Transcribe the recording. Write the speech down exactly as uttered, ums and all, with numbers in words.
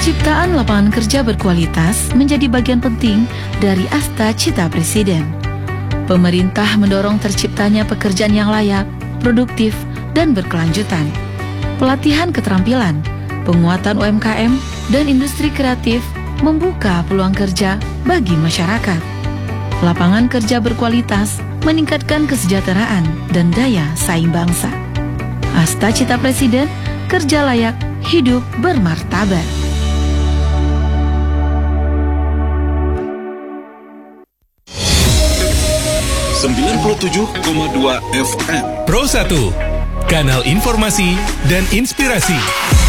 Penciptaan lapangan kerja berkualitas menjadi bagian penting dari Asta Cita Presiden. Pemerintah mendorong terciptanya pekerjaan yang layak, produktif, dan berkelanjutan. Pelatihan keterampilan, penguatan U M K M, dan industri kreatif membuka peluang kerja bagi masyarakat. Lapangan kerja berkualitas meningkatkan kesejahteraan dan daya saing bangsa. Asta Cita Presiden, kerja layak, hidup bermartabat. sembilan puluh tujuh koma dua F M Pro satu, kanal informasi dan inspirasi.